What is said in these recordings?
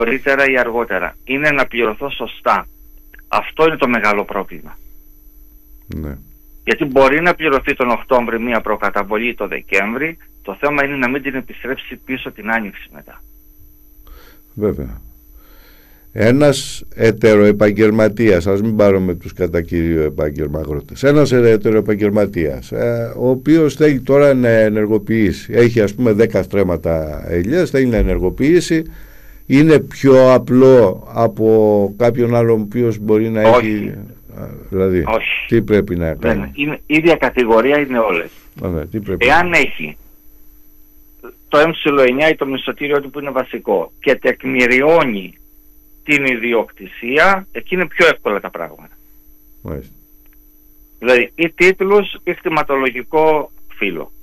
νωρίτερα ή αργότερα. Είναι να πληρωθώ σωστά. Αυτό είναι το μεγάλο πρόβλημα. Ναι. Γιατί μπορεί να πληρωθεί τον Οκτώβρη μία προκαταβολή το Δεκέμβρη, το θέμα είναι να μην την επιστρέψει πίσω την Άνοιξη μετά. Βέβαια. Ένας ετεροεπαγγελματίας, ας μην πάρουμε τους κατά κύριο επαγγελματίες, ένας ετεροεπαγγελματίας, ο οποίος θέλει τώρα να ενεργοποιήσει, έχει ας πούμε 10 στρέμματα ελιές, θέλει να ενεργοποιήσει, είναι πιο απλό από κάποιον άλλον ο οποίος μπορεί να έχει, δηλαδή, όχι. Τι πρέπει να κάνει? Είναι ίδια κατηγορία, είναι όλες. Τι πρέπει? Εάν έχει το M9 ή το μισθωτήριο του που είναι βασικό και τεκμηριώνει την ιδιοκτησία, εκεί είναι πιο εύκολα τα πράγματα. Μάλιστα. Δηλαδή ή τίτλους ή κτηματολογικό φύλλο.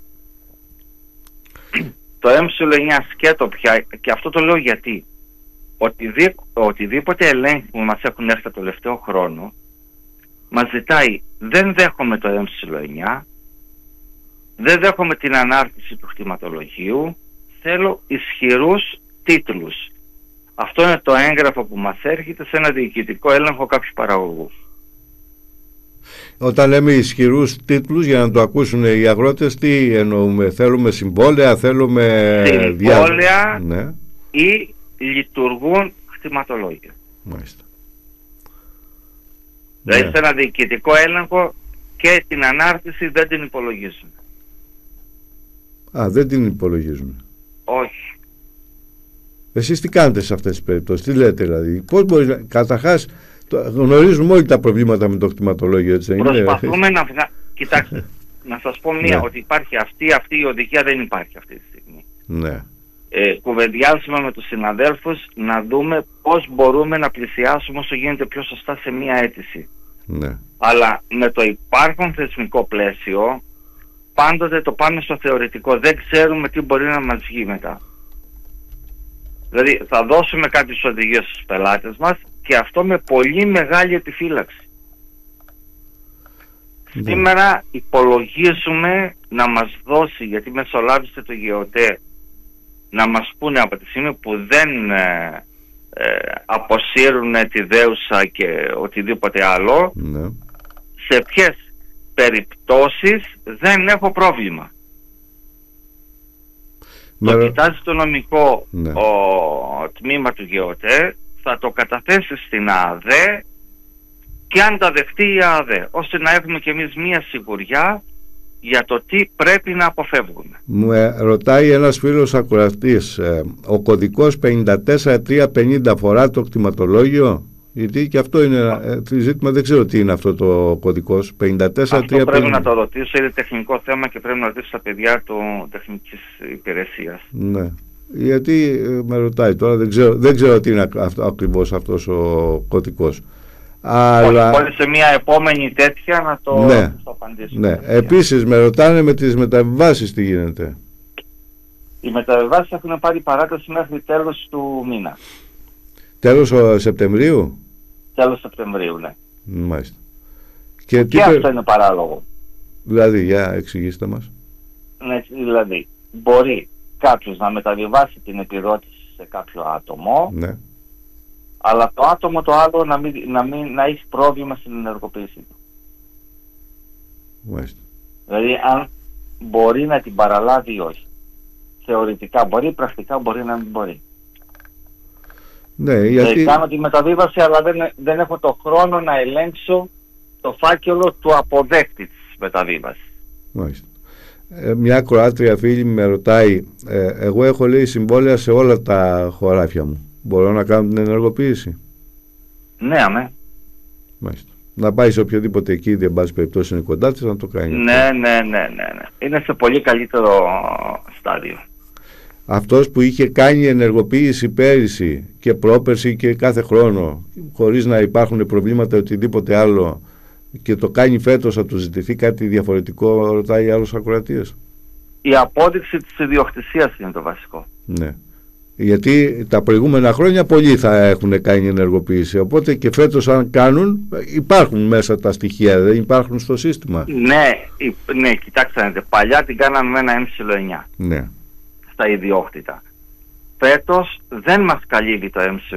Το M9 σκέτο πια, και αυτό το λέω γιατί οτιδήποτε ελέγχοι που μας έχουν έρθει το τελευταίο χρόνο μας ζητάει, δεν δέχομαι το M9, δεν δέχομαι την ανάρτηση του κτηματολογίου, θέλω ισχυρούς τίτλους. Αυτό είναι το έγγραφο που μας έρχεται σε ένα διοικητικό έλεγχο κάποιου παραγωγού. Όταν λέμε ισχυρούς τίτλους, για να το ακούσουν οι αγρότες, τι εννοούμε? Θέλουμε συμβόλαια, θέλουμε συμβόλαια, ναι, ή λειτουργούν κτηματολόγια. Μάλιστα. Δηλαδή Ναι. σε ένα διοικητικό έλεγχο και την ανάρτηση δεν την υπολογίζουν. Δεν την υπολογίζουν. Όχι. Εσείς τι κάνετε σε αυτές τις περιπτώσεις? Τι λέτε δηλαδή? Πώς μπορεί, καταρχάς γνωρίζουμε όλοι τα προβλήματα με το κτηματολόγιο, έτσι δεν είναι? Προσπαθούμε να κοιτάξτε, να σας πω μία, ότι υπάρχει αυτή η οδηγία δεν υπάρχει αυτή τη στιγμή. Ναι. Κουβεντιάζουμε με τους συναδέλφους να δούμε πώς μπορούμε να πλησιάσουμε όσο γίνεται πιο σωστά σε μία αίτηση. Ναι. Αλλά με το υπάρχον θεσμικό πλαίσιο πάντοτε το πάμε στο θεωρητικό, δεν ξέρουμε τι μπορεί να μας βγει μετά. Δηλαδή θα δώσουμε κάποιες οδηγίες στους πελάτες μας και αυτό με πολύ μεγάλη επιφύλαξη. Ναι. Σήμερα υπολογίζουμε να μας δώσει, γιατί μεσολάβησε το ΓΕΟΤΕ, να μας πούνε από τη στιγμή που δεν αποσύρουν τη δέουσα και οτιδήποτε άλλο, Ναι. σε ποιες περιπτώσεις δεν έχω πρόβλημα. Το κοιτάζει το νομικό τμήμα του ΓΕΟΤΕ, θα το καταθέσει στην ΑΑΔΕ και αν τα δεχτεί η ΑΑΔΕ, ώστε να έχουμε κι εμείς μία σιγουριά για το τι πρέπει να αποφεύγουμε. Μου ρωτάει ένας φίλος ακροατής, ο κωδικός 54350 αφορά το κτηματολόγιο? Γιατί και αυτό είναι ένα ζήτημα, δεν ξέρω τι είναι αυτό το κωδικός 54350. Αυτό πρέπει να το ρωτήσω, είναι τεχνικό θέμα και πρέπει να ρωτήσω τα παιδιά του τεχνικής υπηρεσίας. Ναι, γιατί με ρωτάει τώρα, δεν ξέρω τι είναι ακριβώς αυτός ο κωδικός. Αλλά... μπορεί σε μια επόμενη τέτοια να το απαντήσουμε. Ναι. Επίσης με ρωτάνε με τις μεταβιβάσεις τι γίνεται. Οι μεταβιβάσεις έχουν πάρει παράταση μέχρι τέλος του μήνα. Τέλος Σεπτεμβρίου? Τέλος Σεπτεμβρίου, ναι. Μάλιστα. Και αυτό είναι παράλογο. Δηλαδή, για εξηγήστε μας. Ναι, δηλαδή, μπορεί κάποιος να μεταβιβάσει την επιδότηση σε κάποιο άτομο, ναι, αλλά το άτομο το άλλο να έχει πρόβλημα στην ενεργοποίησή του. Μάλιστα. Δηλαδή, αν μπορεί να την παραλάβει ή όχι. Θεωρητικά μπορεί, πρακτικά μπορεί να μην μπορεί. Ναι, γιατί... κάνω τη μεταβίβαση, αλλά δεν έχω το χρόνο να ελέγξω το φάκελο του αποδέκτη της μεταβίβασης. Μάλιστα. Μια Κροάτρια φίλη με ρωτάει, εγώ έχω λέει συμβόλαια σε όλα τα χωράφια μου. Μπορώ να κάνω την ενεργοποίηση? Ναι, αμέ. Μάλιστα. Να πάει σε οποιοδήποτε εκεί, δεν πάση περιπτώσει είναι κοντά της, να το κάνει. Ναι. Είναι σε πολύ καλύτερο στάδιο. Αυτός που είχε κάνει ενεργοποίηση πέρυσι και πρόπερσι και κάθε χρόνο, χωρίς να υπάρχουν προβλήματα οτιδήποτε άλλο, και το κάνει φέτος, θα του ζητηθεί κάτι διαφορετικό, ρωτάει άλλος ακροατίας? Η απόδειξη της ιδιοκτησίας είναι το βασικό. Ναι. Γιατί τα προηγούμενα χρόνια πολλοί θα έχουν κάνει ενεργοποίηση, οπότε και φέτος αν κάνουν, υπάρχουν μέσα τα στοιχεία, δεν υπάρχουν στο σύστημα? Ναι, κοιτάξτε, παλιά την κάναμε με ένα M9. Ναι. Στα ιδιόκτητα. φέτος δεν μας καλύπτει το